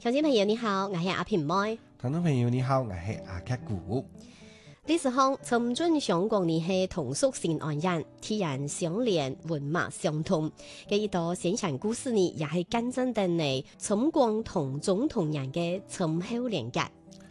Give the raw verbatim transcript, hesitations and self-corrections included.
鄉親朋友你好，我係阿平妹。 聽眾朋友你好，我係阿克古。 歷史上曾經想講你係同屬性安人，天然相連，文脈相通嘅一道現象故事呢，也係見證緊你中國同總統人嘅深厚連結。